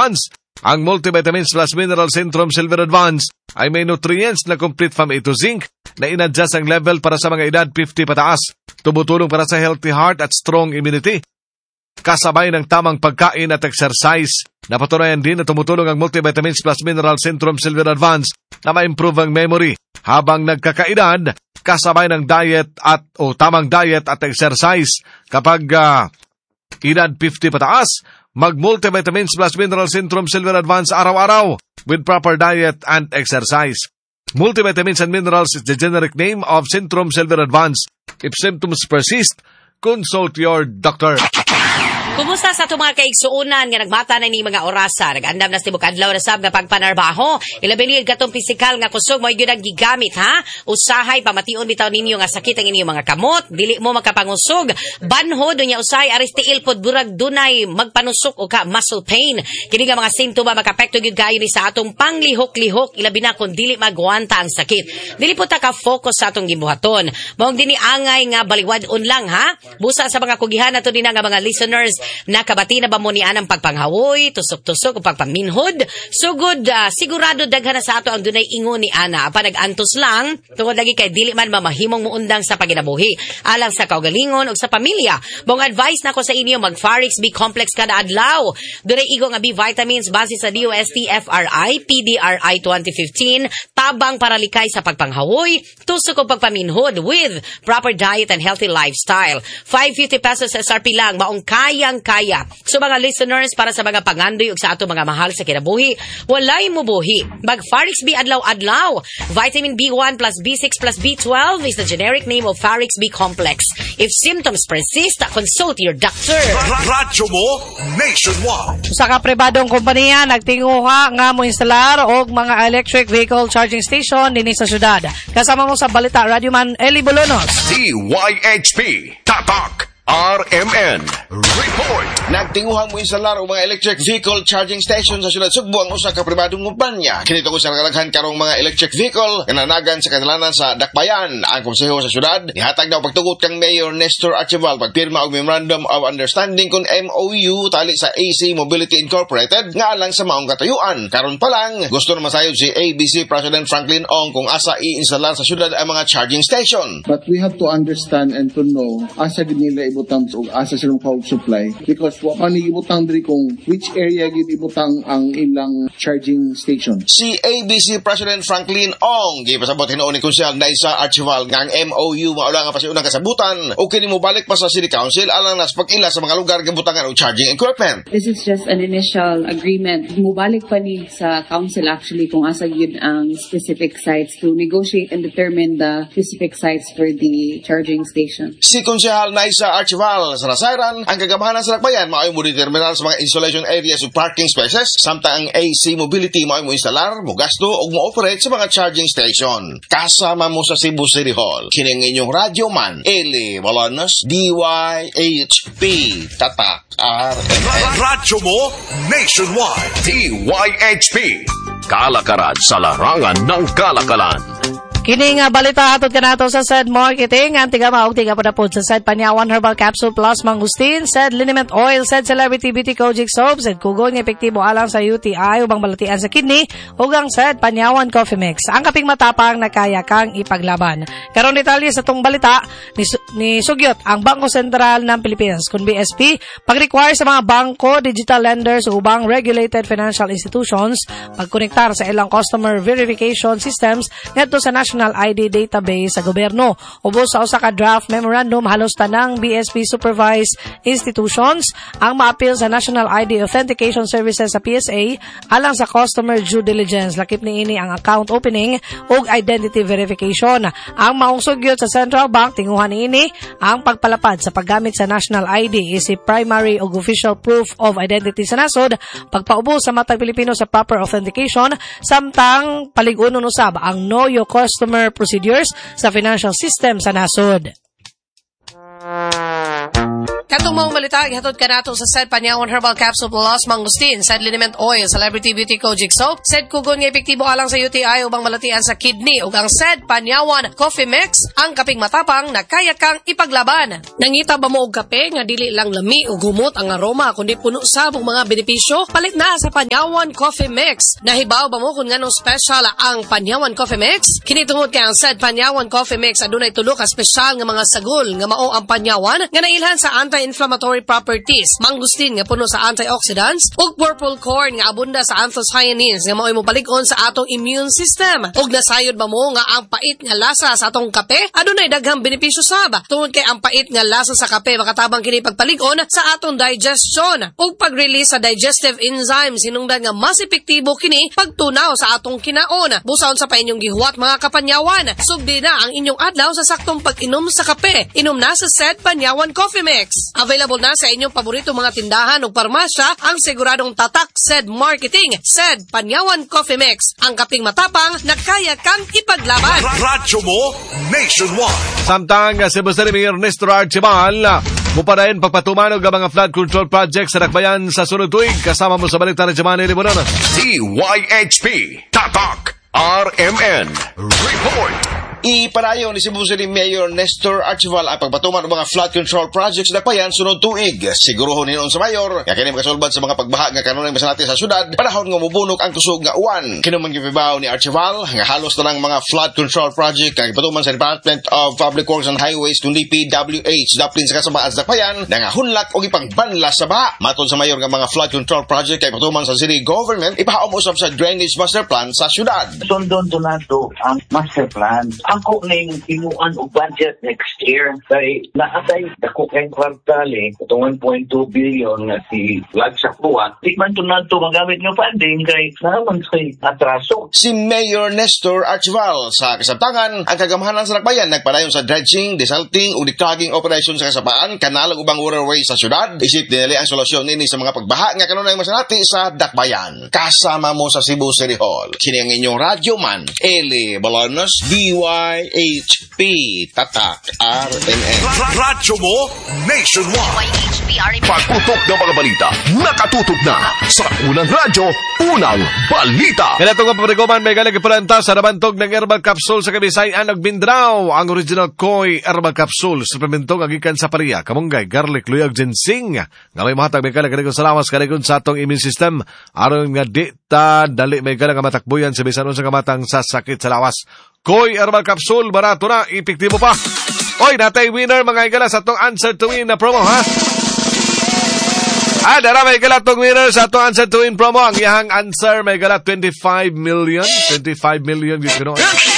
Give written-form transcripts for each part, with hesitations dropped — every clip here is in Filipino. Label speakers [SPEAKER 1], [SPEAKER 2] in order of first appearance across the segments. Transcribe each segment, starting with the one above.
[SPEAKER 1] Advance. Ang Multivitamins Plus Mineral Centrum Silver Advance ay may nutrients na complete from A to Zinc na inadjust ang level para sa mga edad 50 pataas. Tumutulong para sa healthy heart at strong immunity. Kasabay ng tamang pagkain at exercise. Napatunayan din na tumutulong ang Multivitamins Plus Mineral Centrum Silver Advance na ma-improve ang memory habang nagkakaedad, kasabay ng diet tamang diet at exercise. Kapag edad 50 pataas, mag-Multivitamins Plus Mineral Centrum Silver Advance araw-araw with proper diet and exercise. Multivitamins and Minerals is the generic name of Centrum Silver Advance. If symptoms persist, consult your doctor.
[SPEAKER 2] Kumusta sa itong mga kaigsuunan nga nagmata na ni mga orasa? Nag-andam na si Bukadlaw na sab nga pagpanarbaho. Ilabinig katong pisikal nga kusog mo yun ang gigamit, ha? Usahay, pamation bitaw ninyo nga sakit ang inyong mga kamot. Dili mo makapangusog. Banho, dunya usay, aristiil pod burag dunay magpanusok o ka muscle pain. Kini nga mga sintoma makapekto gyud kayo ni sa atong panglihok-lihok. Ilabi na kung dili magwanta ang sakit. Dili po ta ka-focus sa atong gibuhaton. Maong dini angay nga baliwad-on lang, ha? Busa sa mga kugihan nato din nga mga listeners, nakabati na ba mo ni anang pagpanghawoy, tusok-tusok o pagpaminhod? Sugod, sigurado daghan na sa ato ang dunay ingon ni ana. Pa nag-antos lang, tungod lagi kay dili man mamahimong muundang sa paginabuhi. Alang sa kaugalingon o sa pamilya. Bong advice na ko sa inyo, mag-Farix B Complex kada adlaw. Dunay igo nga B vitamins base sa DOST FRI, PDRI 2015, tabang para likay sa pagpanghawoy, tusok o pagpaminhod with proper diet and healthy lifestyle. 550 pesos SRP lang, maong kaya. So mga listeners, para sa mga pangandoy ug sa ato mga mahal sa kinabuhi, walay mo buhi. Mag-Farix B adlaw-adlaw. Vitamin B1 plus B6 plus B12 is the generic name of Farix B Complex. If symptoms persist, consult your doctor.
[SPEAKER 3] Radyo mo nationwide.
[SPEAKER 4] Sa pribadong kompanya nagtinguha nga mo instalar og mga electric vehicle charging station dinhi sa syudad. Kasama mo sa balita Radyo Man Eli Bolonos.
[SPEAKER 3] DYHP Tatak RMN Report.
[SPEAKER 5] Nagtinguhang mo instalar o mga electric vehicle charging station sa syudad Sugbo ang usa ka pribadong kumpanya. Kinito ko sa kalaghan karong mga electric vehicle nga nanagan sa kadalanan sa Dakbayan. Ang konseho sa syudad nihatag daw pagtugot kang Mayor Nestor Archival pagpirma og Memorandum of Understanding kun MOU tali sa AC Mobility Incorporated nga alang sa maong katuyuan. Karon pa lang gusto na masayod si ABC President Franklin Ong kung asa i-instalar sa syudad ang mga charging station.
[SPEAKER 6] But we have to understand and to know asa gid nila ibutang o asa silang power supply because wa pa ni ibutang diri kung which area gid ibutang ang ilang charging station.
[SPEAKER 5] Si ABC President Franklin Ong gipasabot hinuon ni Konsehal Naisa Archival nga ang MOU maula nga pasiunang kasabutan o kini mo balik pa sa City Council alang nas pag-ila sa mga lugar gibutangan og charging equipment.
[SPEAKER 7] This is just an initial agreement. Mubalik pa ni sa council actually kung asa yun ang specific sites to negotiate and determine the specific sites for the charging station.
[SPEAKER 5] Si Konsehal Naisa Archival sa nasairan, ang kagamahanan sa Dakbayan maayo mo determinar sa mga installation areas ug parking spaces, samtang ang AC Mobility maayo mo instalar, mo gasto ug mo operate sa mga charging station. Kasama mo sa Cebu City Hall. Kining inyong radyo man, Eli Bolonos, DYHP Tatak RMN.
[SPEAKER 3] Radyo mo nationwide. DYHP Kalakaran sa larangan ng kalakalan.
[SPEAKER 4] Kini nga balita hatod kanato sa Said Marketing ang tiga maog tiga padapod sa Said Panyawan Herbal Capsule Plus Mangustin, Said Liniment Oil, Said Celebrity Beauty Kojic Soap, Said Kugon nga epektibo alang sa UTI ubang balatian sa kidney ug ang Said Panyawan Coffee Mix. Ang kaping matapang na kaya kang ipaglaban. Karon detalye sa tong balita ni Sugyot ang Bangko Sentral ng Pilipinas kun BSP pag-require sa mga bangko, digital lenders ug ubang regulated financial institutions pagkonektar sa ilang customer verification systems ngadto sa National ID database sa gobyerno. Ubos sa usa ka draft memorandum halos tanang BSP supervised institutions ang maapil sa National ID Authentication Services sa PSA alang sa customer due diligence. Lakip niini ang account opening ug identity verification. Ang maong sugyot sa Central Bank tinguhan niini ang pagpalapad sa paggamit sa National ID isip primary ug official proof of identity sa nasod, pagpaubos sa matag Pilipino sa proper authentication samtang palig-unon usab ang know your customer procedures sa financial system sa nasod. Katong mga malita, ihatod ka nato sa said Panyawan Herbal Capsule Plus Mangustin, said Liniment Oil, Celebrity Beauty Kojic Soap, said Kugon nga epektibo alang sa UTI ubang malatian sa kidney, ug ang said Panyawan Coffee Mix, ang kaping matapang na kaya kang ipaglaban. Nangita ba mo og kape nga dili lang lami ug humot ang aroma kundi puno sabong mga benepisyo? Palit na sa Panyawan Coffee Mix. Nahibaw ba mo kung nganong special ang Panyawan Coffee Mix? Kini tungod kay ang said Panyawan Coffee Mix adunay tulo ka special nga mga sagol nga mao ang Panyawan nga nailhan sa anti-inflammatory properties, mangustin nga puno sa antioxidants, ug purple corn nga abunda sa anthocyanins nga mao'y mopalig-on sa atong immune system. Ug nasayod ba mo nga ang pait nga lasa sa atong kape adunay daghang benepisyo sab tungod kay ang pait nga lasa sa kape makatabang kini pagpalig-on sa atong digestion ug pag-release sa digestive enzymes hinungdan nga mas epektibo kini pagtunaw sa atong kinaon. Busaon sa pa inyong gihuwat mga kapanyawan, sugdi na ang inyong adlaw sa saktong pag-inom sa kape. Inom na sa said Panyawan Coffee Mix. Available na sa inyong paborito mga tindahan o parmasya ang siguradong tatak said marketing, said Panyawan Coffee Mix. Ang kaping matapang na kaya kang ipaglaban.
[SPEAKER 3] Radyo mo nationwide.
[SPEAKER 1] Samtang si Bustani Mayor Nestor Archibal, mupadayon pagpatumanog ang mga flood control projects sa Dakbayan sa sunod tuig. Kasama mo sa balita ng Jamani Libonon.
[SPEAKER 3] DYHP Tatak RMN Report.
[SPEAKER 5] Ipadayon ni Cebu City Mayor Nestor Archibal ang pagpatuman ng mga flood control projects sa Dakbayan sunod tuig. Siguruhon ninon sa mayor nga kini makasulbad sa mga pagbaha nga kanunay masanati sa syudad panahon nga mubunok ang kusog nga uwan. Kinuman gipibaw ni Archibal nga halos na lang mga flood control project nga ipatuman sa Department of Public Works and Highways kundi DPWH daplin sa kasamaan sa Dakbayan nga hunlak og ipangbanla sa baha. Matod sa mayor nga mga flood control project kay ipatuman sa city government ipahaom usab sa drainage master plan sa syudad.
[SPEAKER 8] Sundon nato ang master plan. Ako ning tinuan og budget next year kay naatay dako kay kwartale itong 1.2 billion nga si flood sa kuwa. Di man to nato magamit nga funding kay naman kay atraso.
[SPEAKER 5] Si Mayor Nestor Archibal sa kasabtangan ang kagamahanan sa Dakbayan nagpadayon sa dredging, desalting ug declogging operation sa kasapaan kanalang ubang waterway sa syudad. Isip dinali ang solusyon nini sa mga pagbaha nga kanunay masanati sa Dakbayan. Kasama mo sa Cebu City Hall. Kini ang inyong radyo man, Eli Balanos, DYHP Tatak RMN.
[SPEAKER 3] Radyo mo nationwide.
[SPEAKER 2] YHP RMN.
[SPEAKER 3] Pagtutok ng mga balita, nakatutok na sa unang radyo, unang balita.
[SPEAKER 1] Kaya itong paparikoman may galing ipalanta sa nabantog ng herbal capsule sa Kabisayan ug Mindanao. Ang original Koi herbal capsule, suplementong agikan sa pariya, kamunggay, garlic, luyag, ginseng. Nga may mahatag may galing kanikon sa lawas, kanikon sa atong immune system. Aron nga di ta dali may galing nga matakbuyan sa bisan sa kamatang sa sakit sa lawas. Koi herbal capsule, barato na, epektibo pa. Oy, natay winner mga igala sa itong answer to win na promo, ha? Dara may igala itong winner sa itong answer to win promo. Ang iyahang answer may igala 25 million. 25 million, gino.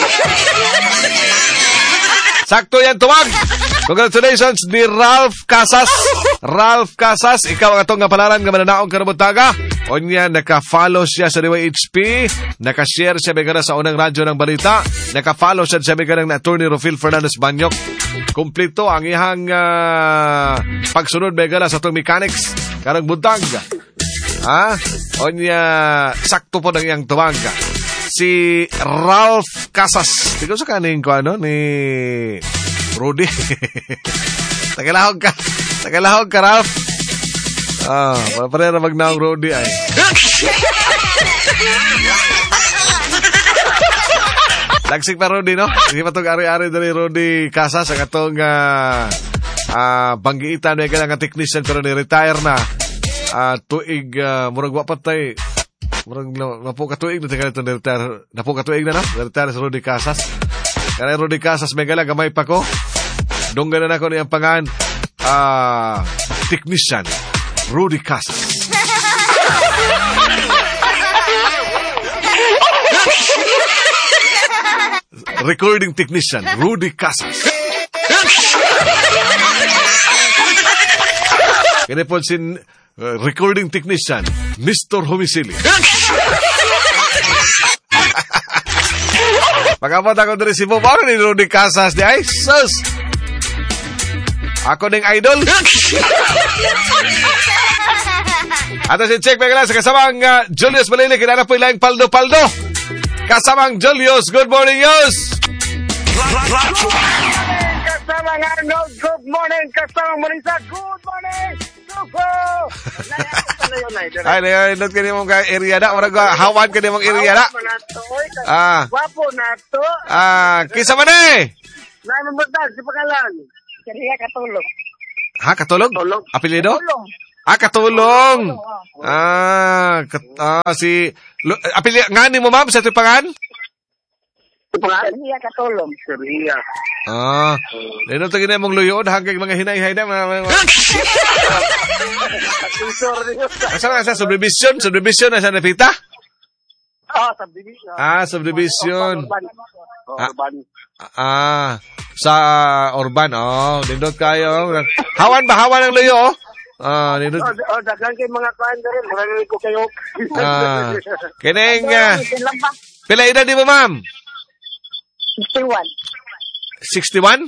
[SPEAKER 1] Sakto yan, tuwag! Congratulations ni Ralph Casas. Ralph Casas, ikaw ang atong nga palaran nga mananaong karabutaga. O niya, naka-follow siya sa DYHP, naka-share siya megana sa unang radyo ng balita, naka-follow siya megana ng Attorney Rufil Fernandez Banyok. Kumplito ang ihang pagsunod megana sa itong mechanics, karang buntag. O niya, sakto po ng iyang tuwag. Si Ralph Casas. Tignan sa kanin ko, ni Rudy. Tagalahog ka, Ralph. Pare na magnaong Rudy ay. Lagsik pa Rudy, no? Hindi pa itong ari-ari dali Rudy Casas ang itong banggiitan may ganang technician pero ni-retire na. Tuig, murag wapatay. Murag napukatuig na tingnan itong ni-retire. Napukatuig na, no? Retire sa Rudy Casas. Kaya Rudy Casas may galang gamay pa ko. Dunggan na ako niyang pangan. Technician Rudy Casas. Recording technician Rudy Casas. Kaya po sin recording technician Mr. Homicili. Pagkapot ako din si Bob, ano ni Rudy Casas di ay? Sus! Ako ding idol. At si Check Megala sa kasamang Julius Malili, kinana po ilang paldo-paldo. Kasamang Julius, good morning, Yus!
[SPEAKER 9] Kasama mga Arnold, good morning. Kasama mo rin sa good morning. Suko!
[SPEAKER 1] Ay, nayonod ka nimong area na. Marag hawan ka nimong area na.
[SPEAKER 9] Wapo na to.
[SPEAKER 1] Kisa man eh.
[SPEAKER 9] Namamagdag, si pangalan. Kaya Katulong.
[SPEAKER 1] Ha, Katulong?
[SPEAKER 9] Katulong.
[SPEAKER 1] Apelido?
[SPEAKER 9] Katulong.
[SPEAKER 1] Katulong. Si... Ngani mo, ma'am, sa tupangan?
[SPEAKER 9] Kaya Katulong. Kaya.
[SPEAKER 1] Dino to gina mong luyood hanggang mga hinay-hay na. Asa sa subdivision? Subdivision na sa napita?
[SPEAKER 9] Subdivision.
[SPEAKER 1] Subdivision.
[SPEAKER 9] Urban.
[SPEAKER 1] Sa urban. Nindot kayo. Hawan ba? Hawan ang luyo, nindot.
[SPEAKER 9] Dagang kayo mga kain na rin. Maraming ko kayo.
[SPEAKER 1] Kining, pila edad di mo, ma'am?
[SPEAKER 9] 61.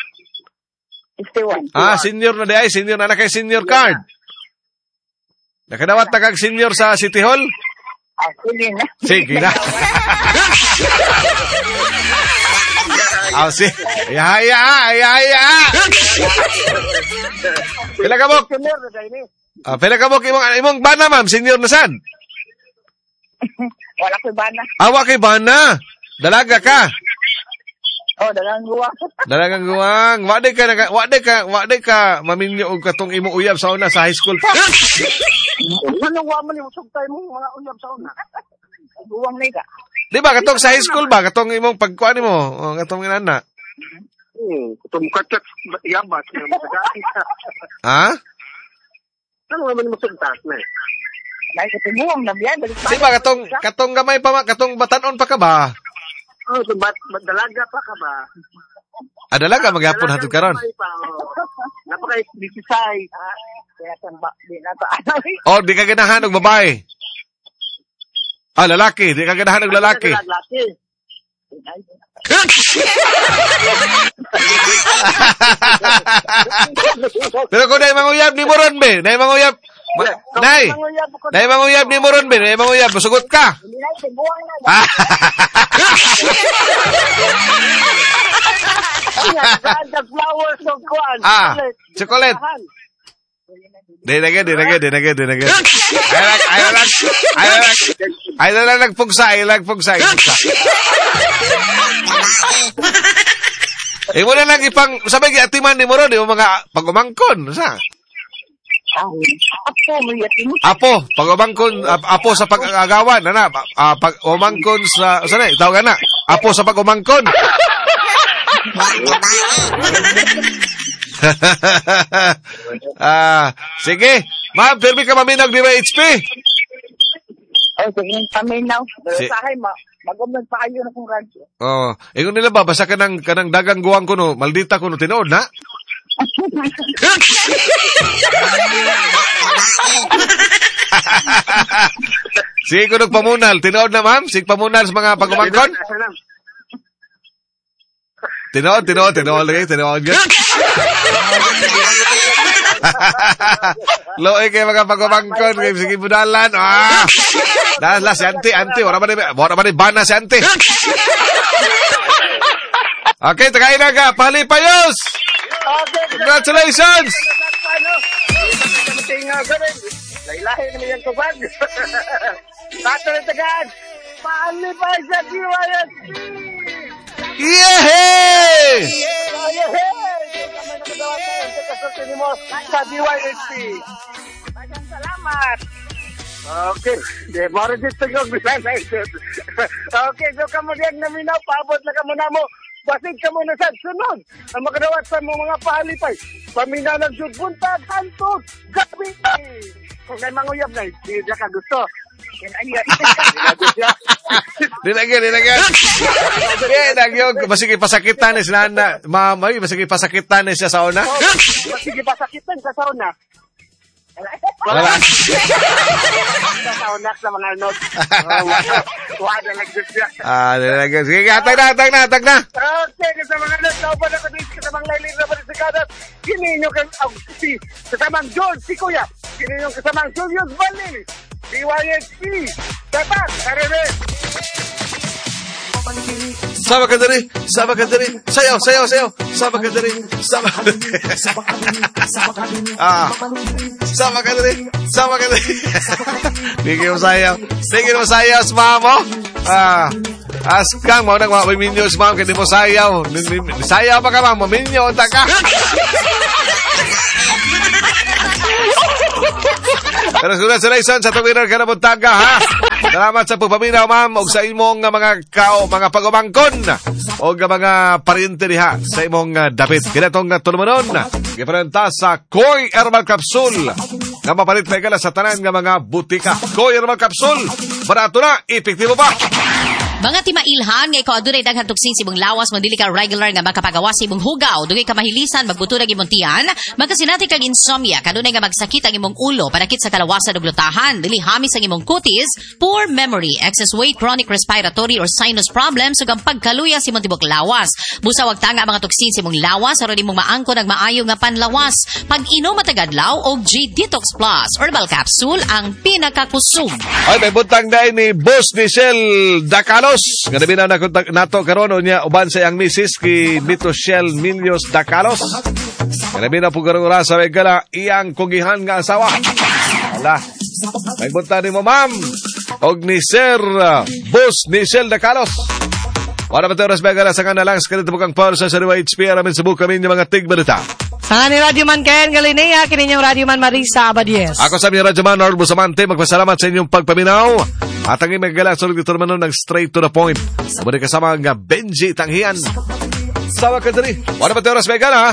[SPEAKER 1] 61? Senior na di ay. Senior na kay senior card. Nakadawat na kag senior sa City Hall?
[SPEAKER 9] Sige na.
[SPEAKER 1] Sige na. Ayaya. Pila ka mo? Pila ka mo imong bana, ma'am? Senior na saan?
[SPEAKER 9] Wala ko'y bana.
[SPEAKER 1] Awa kay bana. Dalaga ka.
[SPEAKER 9] Dalagang guwang.
[SPEAKER 1] Dalagang guwang. Wade ka maminyo og katong imong uyab sa una sa high school pa.
[SPEAKER 9] Ano wa man yung sugtay mo mga uyab sa una. Guwang na ka.
[SPEAKER 1] Di ba katong sa high school ba katong imong pagkuan mo, katong inana?
[SPEAKER 9] Katong katat yabat nga magain.
[SPEAKER 1] Ha?
[SPEAKER 9] Ano man mo sugtas na? Dai katong guwang na biya.
[SPEAKER 1] Di ba katong gamay pa katong batanon pa ka ba?
[SPEAKER 9] Dalaga pa ka ba?
[SPEAKER 1] Dalaga maghapon hatod karon.
[SPEAKER 9] Napaka-disisay.
[SPEAKER 1] Di ka ganahan og babae. Lalaki. Di ka ganahan og lalaki. Pero kung naimanguyab ni Moron be, naimanguyab ni Moron be, naimanguyab, masugot ka. Chocolate. Dinagay. Ay lang nagpugsa. Mo na lang ipang, sabay giatiman ni Moron, yung mga pag-umangkon, sa? Apo, pag-umangkon, apo sa pag-agawan, pag-umangkon sa, saan na, tawag na, apo sa pag-umangkon. Sige, ma'am, permi ka maminag di ba HP?
[SPEAKER 9] Sige, paminaw. Sahay mo. Mag-umag pa kayo na kong radyo.
[SPEAKER 1] Ingon nila ba, basta kanang dagang guwang ko no, maldita ko no, tinood na? Sige ko nagpamunal, tinood na ma'am? Sige pamunal sa mga pag-umangkon? Tinood lagi. Loe kayo mga pag-umangkon, sige budalan. Dahil si auntie, wala ba ni bana si auntie. Okay, tagayin na ka, Palipayos! Congratulations!
[SPEAKER 9] Lailahi naman yung kubag. Tato na tagad, Palipay sa DYSP!
[SPEAKER 1] Yehey!
[SPEAKER 9] Sa DYSP. Salamat. Okay, mara dito yung bilang na ito. Okay, so kamudian namin na, paabot na kamo na mo. Basig ka muna sa sunod. Ang makadawat sa mga pahalipay. Pamina ng sudbuntag, hantog, gabi. Kung may manguyab na, hindi ka gusto.
[SPEAKER 1] Dinagyan. Basig ipasakitan ni sila na. Mamay, basig ipasakitan ni siya sa una.
[SPEAKER 9] Basig ipasakitan sa una.
[SPEAKER 1] Wala.
[SPEAKER 9] Sa una sa mga Arnold. Wala nagdusya.
[SPEAKER 1] Dinagyan. Sige, hatag na.
[SPEAKER 9] Okay, sa mga Arnold, kaupan ako dito sa mga lailing na parisikadat. Kininyong kasamang George, si Kuya. Kininyong kasamang Julius Valil. DYSP. Dapat, karere.
[SPEAKER 1] Sama ka diri. Sama ka diri. Sayaw, sayaw, sayaw. Sama ka diri. Sama ka diri. Sama ka diri. Sama ka diri. Sige mo sayaw. Sige mo sayaw, mamo. Askang mo nang mga minyo, ma'am, kaya di mo sayaw. Sayaw pa ka, ma'am. Minyo, unta ka. Pero congratulations sa tuwinner ka na buntaga, ha? Salamat sa pagpaminaw, ma'am, o sa imong mga pagumangkon o mga pariente diha sa imong dapit. Kinatong tulumanon, giparenta sa Koy Herbal Capsule nga mapalit na ikala sa tanan nga mga butika. Koy Herbal Capsule, barato na, epektibo pa.
[SPEAKER 2] Mga timailhan nga ikaw adunay daghang tuksin sa imong lawas mo dili ka regular nga makapagawas sa imong hugaw, dugay ka mahilisan magbuto ng imong tiyan, magkasinati kag insomnia, kanunay nga magsakit ang imong ulo, panakit sa kalawasan ug lutahan, dili hamis ang imong kutis, poor memory, excess weight, chronic respiratory or sinus problems ug ang pagkaluya sa imong tibok lawas. Busa wag tanga mga tuksin sa imong lawas aron imong maangkon ang maayo nga panlawas. Pag-inom matag adlaw og G Detox Plus Herbal Capsule ang pinakakusog.
[SPEAKER 1] Ay, may buntang na ni Boss Michelle Dacalos. Nga nabi na nato karon niya uban sa iyang misis ki Michelle Milios Dacalos. Nga nabi na po karong oras sa gala iyang kugihan nga asawa. Wala. May buntang ni mo, ma'am. Og ni Sir Boss Michelle Dacalos. Wala ba tayo oras gala sa kanalang sa kanito bukang power sa Sariwa HP aramin sa buka min yung mga tigbalita.
[SPEAKER 4] Sa ni Radyo Man Ken Galinea, kininyong Radyo Man Marisa Abadies.
[SPEAKER 1] Ako sa mga Radyo Man Nord Bustamante, magpasalamat sa inyong pagpaminaw. At ang imagala sa dito naman ng straight to the point. Sabari kasama nga Benji Tanghian. Sawa ka dali. Wala ba tayo oras megala, ha?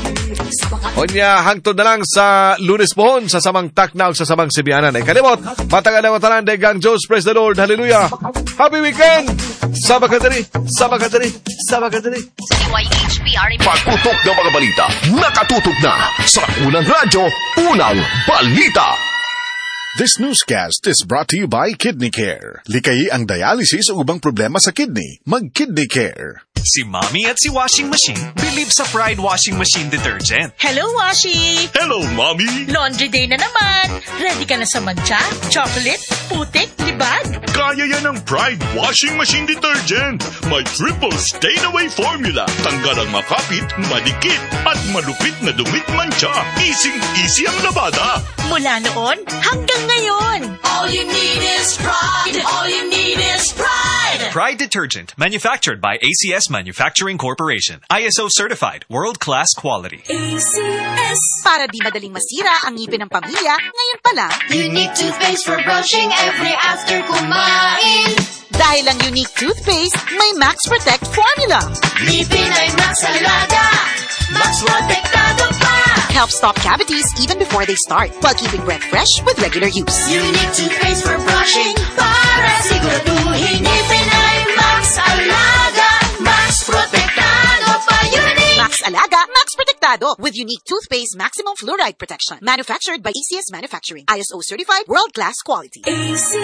[SPEAKER 1] Onya, hangtod na lang sa Lunes pohon sa samang taknaw sa samang Sibianan. Ay kalimot, matagal na wataran dagang Diyos, praise the Lord, hallelujah. Happy weekend! Sama ka dali, sama ka dali, sama ka dali.
[SPEAKER 3] Pagputok ng mga balita, nakatutok na sa Unang Radyo, Unang Balita.
[SPEAKER 10] This newscast is brought to you by Kidney Care. Likayi ang dialysis o ubang problema sa kidney. Mag-Kidney Care.
[SPEAKER 11] Si Mommy at si Washing Machine believe sa Pride Washing Machine Detergent.
[SPEAKER 12] Hello, Washi!
[SPEAKER 11] Hello, Mommy!
[SPEAKER 12] Laundry day na naman! Ready ka na sa mancha, chocolate, putik, libag?
[SPEAKER 11] Kaya yan ang Pride Washing Machine Detergent. May triple stain-away formula. Tanggal ang makapit, madikit, at malupit na dumit mancha. Easy-easy ang labada.
[SPEAKER 12] Mula noon hanggang ngayon.
[SPEAKER 13] All you need is pride. All you need is pride.
[SPEAKER 11] Pride Detergent, manufactured by ACS Manufacturing Corporation. ISO certified, world-class quality.
[SPEAKER 12] ACS. Para di madaling masira ang ngipin ng pamilya, ngayon pa lang.
[SPEAKER 13] Unique toothpaste for brushing every after kumain.
[SPEAKER 12] Dahil ang unique toothpaste, may Max Protect formula.
[SPEAKER 13] Ngipin ay Max Alaga. Max Protectado pa.
[SPEAKER 12] Helps stop cavities even before they start, while keeping breath fresh with regular use.
[SPEAKER 13] Unique toothpaste for brushing para siguraduhin ngipin ay Max Alaga. Max Protectado pa. Unique
[SPEAKER 12] Max Alaga, Max Protectado with unique toothpaste maximum fluoride protection. Manufactured by ACS Manufacturing. ISO certified, world-class quality.